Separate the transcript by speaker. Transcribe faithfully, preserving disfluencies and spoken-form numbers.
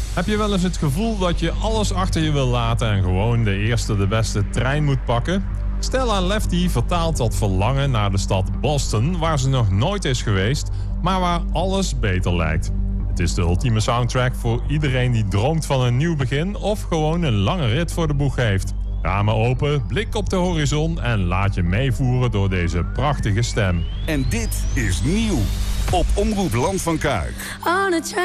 Speaker 1: Heb je wel eens het gevoel dat je alles achter je wil laten en gewoon de eerste de beste trein moet pakken? Stella Lefty vertaalt dat verlangen naar de stad Boston, waar ze nog nooit is geweest, maar waar alles beter lijkt. Het is de ultieme soundtrack voor iedereen die droomt van een nieuw begin of gewoon een lange rit voor de boeg heeft. Ramen open, blik op de horizon en laat je meevoeren door deze prachtige stem.
Speaker 2: En dit is nieuw op Omroep Land van Kuik.